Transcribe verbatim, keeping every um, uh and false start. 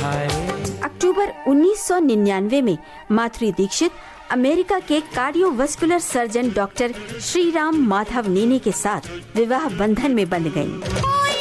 अक्टूबर उन्नीस सौ निन्यानवे में माधुरी दीक्षित अमेरिका के cardiovascular surgeon doctor Shriram Madhav नेने के साथ विवाह बंधन में बंध गईं।